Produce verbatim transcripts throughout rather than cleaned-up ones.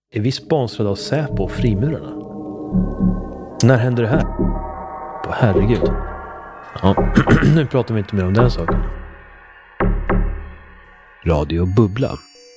Är vi sponsrade av Säpo och Frimurarna? När händer det här? På herregud. Ja, nu pratar vi inte mer om den saken. Radio Bubbla.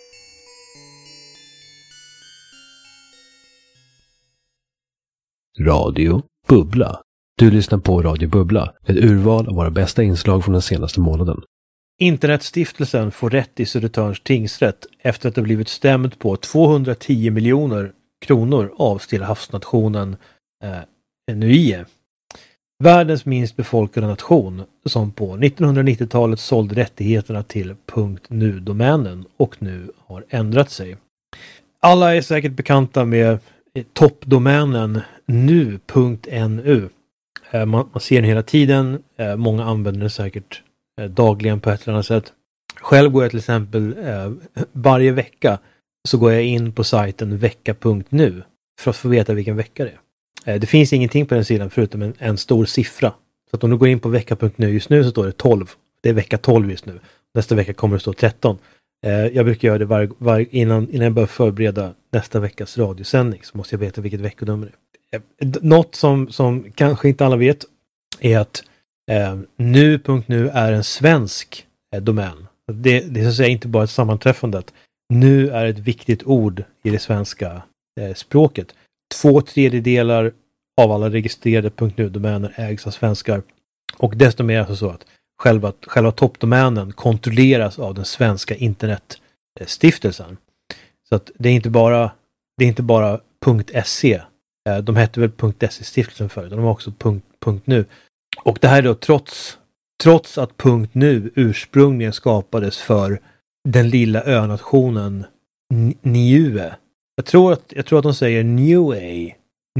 Radio Bubbla. Du lyssnar på Radio Bubbla, ett urval av våra bästa inslag från den senaste månaden. Internetstiftelsen får rätt i Södertörns tingsrätt efter att det blivit stämt på tvåhundratio miljoner kronor av Stilla havsnationen eh, N U I E. Världens minst befolkade nation som på nittonhundranittiotalet sålde rättigheterna till .nu-domänen och nu har ändrat sig. Alla är säkert bekanta med toppdomänen nu punkt nu. Man, man ser den hela tiden. Många använder den säkert dagligen på ett eller annat sätt. Själv går jag till exempel varje vecka så går jag in på sajten vecka punkt nu för att få veta vilken vecka det är. Det finns ingenting på den sidan förutom en, en stor siffra. Så att om du går in på vecka punkt nu just nu så står det tolv. Det är vecka tolv just nu. Nästa vecka kommer det stå tretton. Jag brukar göra det var, var, innan, innan jag börjar förbereda nästa veckas radiosändning så måste jag veta vilket veckonummer det är. Något som, som kanske inte alla vet är att eh, nu punkt nu är en svensk eh, domän. Det, det är så att säga inte bara ett sammanträffande att nu är ett viktigt ord i det svenska eh, språket. Två tredjedelar av alla registrerade .nu-domäner ägs av svenskar. Och desto mer är det så att själva, själva toppdomänen kontrolleras av den svenska internetstiftelsen. Så att det är inte bara, det är inte bara .se. De hette väl .se-stiftelsen förut. De har också .nu. Och det här är då trots, trots att .nu ursprungligen skapades för den lilla önationen Niue. Jag tror att, jag tror att de säger Niue.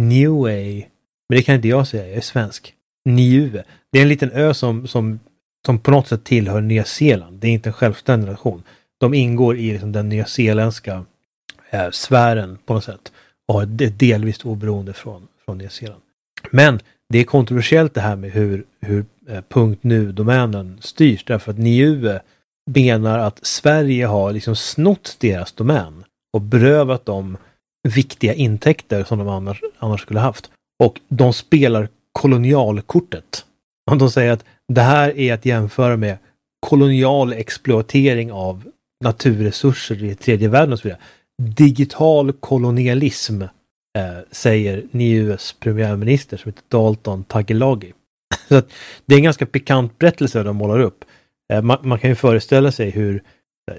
Niue. Men det kan inte jag säga. Jag är svensk. Niue. Det är en liten ö som, som, som på något sätt tillhör Nya Zeeland. Det är inte en självständig nation. De ingår i liksom den nyzeeländska eh, sfären på något sätt. Och är delvis oberoende från, från Nya Zeeland. Men det är kontroversiellt det här med hur, hur eh, .nu-domänen styrs. Därför att Niue menar att Sverige har liksom snott deras domän och berövat dem viktiga intäkter som de annars, annars skulle haft. Och de spelar kolonialkortet. Och de säger att det här är att jämföra med kolonial exploatering av naturresurser i tredje världen och så vidare. Digital kolonialism, eh, säger Niues premiärminister som heter Dalton Tagelagi. Så att det är en ganska pikant berättelse de målar upp. Eh, man, man kan ju föreställa sig hur eh,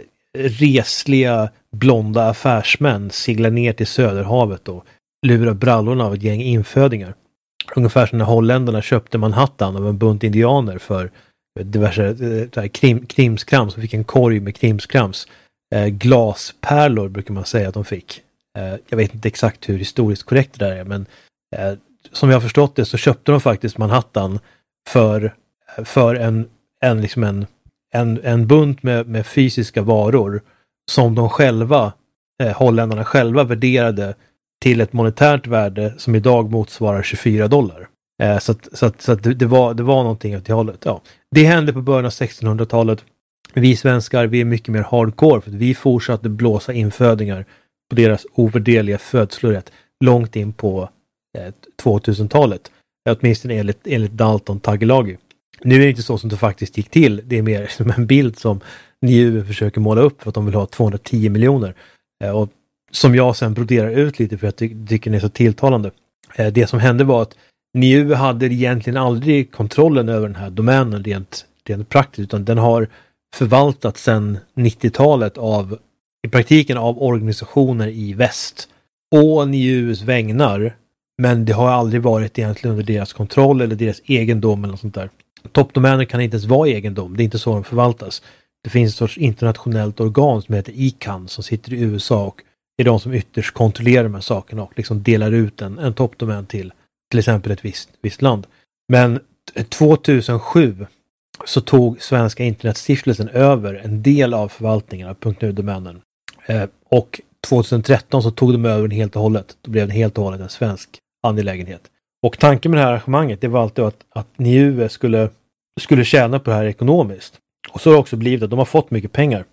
resliga blonda affärsmän seglar ner till Söderhavet och lurar brallorna av ett gäng infödingar. Ungefär som när holländarna köpte Manhattan av en bunt indianer för diverse eh, krim, krimskrams och fick en korg med krimskrams. Eh, glaspärlor brukar man säga att de fick. Eh, jag vet inte exakt hur historiskt korrekt det där är, men eh, som jag har förstått det så köpte de faktiskt Manhattan för, för en, en, liksom en, en, en bunt med, med fysiska varor som de själva, eh, holländarna själva värderade till ett monetärt värde som idag motsvarar tjugofyra dollar. Eh, så att, så att, så att det, det, var, det var någonting åt det hållet. Ja. Det hände på början av sextonhundratalet. Vi svenskar, vi är mycket mer hardcore för att vi fortsatte blåsa infödingar på deras ovärderliga födslorätt långt in på eh, tvåtusentalet. Åtminstone enligt, enligt Dalton Tagelagi. Nu är det inte så som det faktiskt gick till. Det är mer som en bild som Niue försöker måla upp för att de vill ha tvåhundratio miljoner. Eh, och som jag sen broderar ut lite för att jag tycker det är så tilltalande. Eh, det som hände var att Niue hade egentligen aldrig kontrollen över den här domänen rent, rent praktiskt, utan den har förvaltats sedan nittiotalet av i praktiken av organisationer i väst och Niues vägnar, men det har aldrig varit egentligen under deras kontroll eller deras egendom eller något sånt där. Toppdomäner kan inte ens vara egendom, det är inte så de förvaltas. Det finns en sorts internationellt organ som heter I C A N som sitter i U S A och är de som ytterst kontrollerar de här sakerna och liksom delar ut en, en toppdomän till till exempel ett visst, visst land. Men tvåtusensju så tog Svenska internetstiftelsen över en del av förvaltningen av .nu-domänen. Eh, och tjugotretton så tog de över den helt och hållet. Då blev det helt och hållet en svensk angelägenhet. Och tanken med det här arrangemanget det var alltid att, att Niue skulle, skulle tjäna på det här ekonomiskt. Och så har det också blivit att de har fått mycket pengar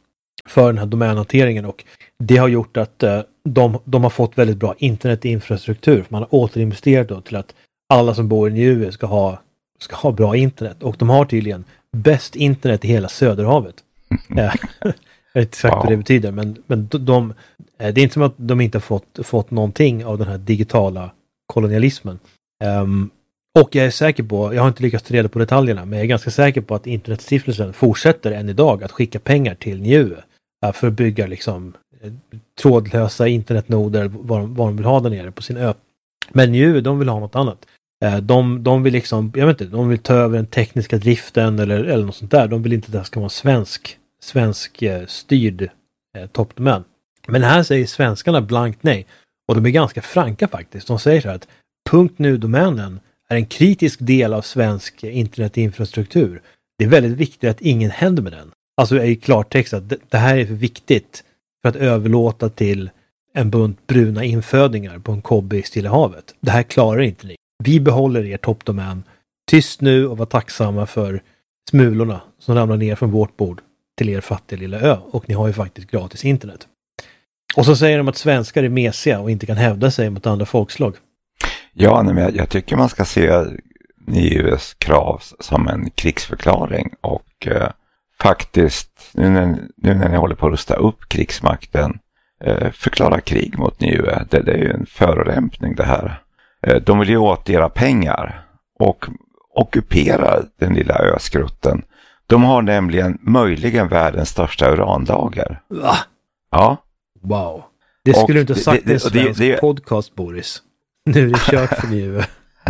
för den här domänhanteringen, och det har gjort att eh, de, de har fått väldigt bra internetinfrastruktur. Man har återinvesterat då till att alla som bor i Niue ska ha, ska ha bra internet, och de har tydligen bäst internet i hela Söderhavet. Jag vet inte exakt wow. vad det betyder, men, men de, de, det är inte som att de inte har fått, fått någonting av den här digitala kolonialismen. Um, och jag är säker på, jag har inte lyckats ta reda på detaljerna, men jag är ganska säker på att Internetstiftelsen fortsätter än idag att skicka pengar till Niue uh, för att bygga liksom trådlösa internetnoder, vad de, vad de vill ha där nere på sin ö. Men Niue, de vill ha något annat. Uh, de, de vill liksom, jag vet inte, de vill ta över den tekniska driften eller, eller något sånt där. De vill inte att det ska vara svensk, svensk uh, styrd uh, toppdomän. Men här säger svenskarna blankt nej. Och de är ganska franka faktiskt. De säger så här att .nu-domänen är en kritisk del av svensk internetinfrastruktur. Det är väldigt viktigt att ingen händer med den. Alltså i klartext att det, det här är för viktigt för att överlåta till en bunt bruna infödingar på en kobbe i Stilla havet. Det här klarar inte ni. Vi behåller er toppdomän. Tyst nu och var tacksamma för smulorna som ramlar ner från vårt bord till er fattiga lilla ö. Och ni har ju faktiskt gratis internet. Och så säger de att svenskar är mesiga och inte kan hävda sig mot andra folkslag. Ja, men jag, jag tycker man ska se Niues krav som en krigsförklaring, och eh, faktiskt nu när, nu när ni håller på att rusta upp krigsmakten eh, förklara krig mot Niue. Det, det är ju en förolämpning det här. Eh, de vill ju åt era pengar och ockupera den lilla öskrutten. De har nämligen möjligen världens största uranlager. Va? Ja. Wow. Det skulle du inte ha sagt det, det, i en svensk det, det, podcast, Boris. Nu är det kört för Niue.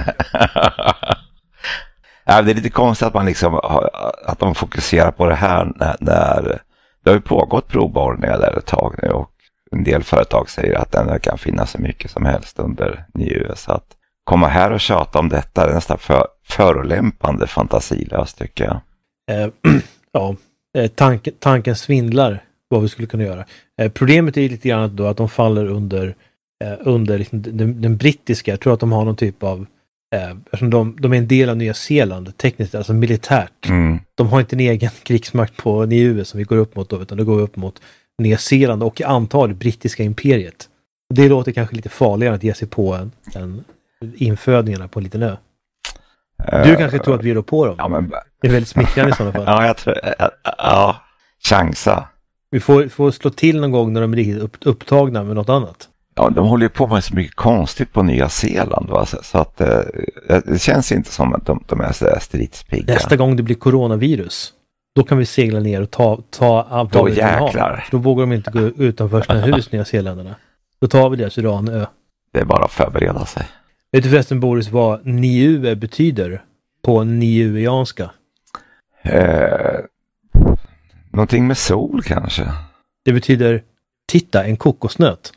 Ja, det är lite konstigt att man liksom att de fokuserar på det här när, när det har ju pågått provborrningar där ett tag nu, och en del företag säger att den kan finnas så mycket som helst under Niue, så att komma här och tjata om detta är nästan för, förolämpande fantasilöst tycker jag. Eh, ja, tanken, tanken svindlar vad vi skulle kunna göra. Eh, problemet är lite grann då att de faller under eh, under liksom den, den brittiska, jag tror att de har någon typ av eh, eftersom de, de är en del av Nya Zeeland tekniskt, alltså militärt. Mm. De har inte en egen krigsmakt på Niue som vi går upp mot då, utan det går upp mot Nya Zeeland och antar det brittiska imperiet. Det låter kanske lite farligare att ge sig på en, en infödningarna på en liten ö. Du uh, kanske tror att vi är på dem. Ja, men... Det är väldigt smickrande i sådana fall. Ja, jag tror... Ja, ja, chansa. Vi får, får slå till någon gång när de är riktigt upp, upptagna med något annat. Ja, de håller ju på med så mycket konstigt på Nya Zeeland. Va? Så, så att eh, det känns inte som att de, de är så där stridspigga. Nästa gång det blir coronavirus, då kan vi segla ner och ta, ta allt. Då jäklar. Då vågar de inte gå utanför sina hus, Nya Zeeländerna. Då tar vi deras uranö. Det är bara att förbereda sig. Vet du förresten, Boris, vad Niue betyder på niuianska? Eh, någonting med sol kanske. Det betyder titta, en kokosnöt.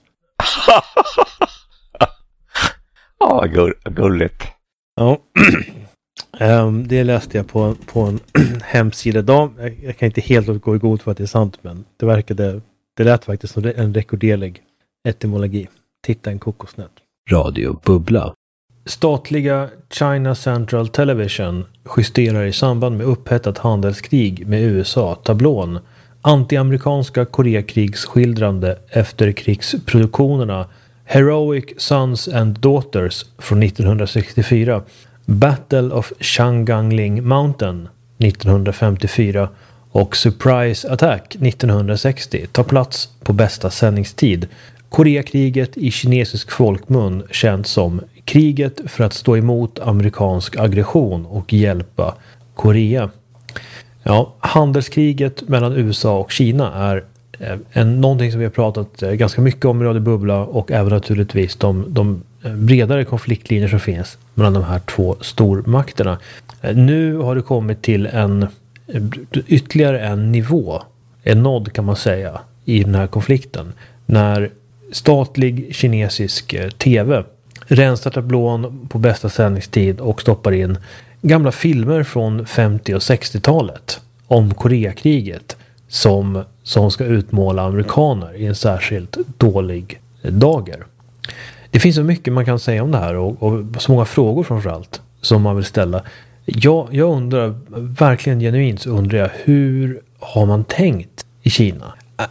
Ja, gull, gulligt. Ja, um, det läste jag på, på en hemsida idag. Jag, jag kan inte helt gå i god för att det är sant, men det verkade, det lät faktiskt som en rekorderlig etymologi. Titta, en kokosnöt. Radio Bubbla. Statliga China Central Television justerar i samband med upphettat handelskrig med U S A tablån anti-amerikanska Koreakrigsskildrande efterkrigsproduktionerna Heroic Sons and Daughters från nittonhundrasextiofyra, Battle of Changangling Mountain nittonhundrafemtiofyra och Surprise Attack nittonhundrasextio tar plats på bästa sändningstid. Koreakriget i kinesisk folkmun känt som kriget för att stå emot amerikansk aggression och hjälpa Korea. Ja, handelskriget mellan U S A och Kina är en, någonting som vi har pratat ganska mycket om i Radio Bubbla, och även naturligtvis de, de bredare konfliktlinjer som finns mellan de här två stormakterna. Nu har det kommit till en ytterligare en nivå, en nådd kan man säga, i den här konflikten. När statlig kinesisk tv rensar tablån på bästa sändningstid och stoppar in gamla filmer från femtio- och sextiotalet om Koreakriget som, som ska utmåla amerikaner i en särskilt dålig dager. Det finns så mycket man kan säga om det här, och, och så många frågor framförallt som man vill ställa. Jag, jag undrar, verkligen genuint så undrar jag, hur har man tänkt i Kina?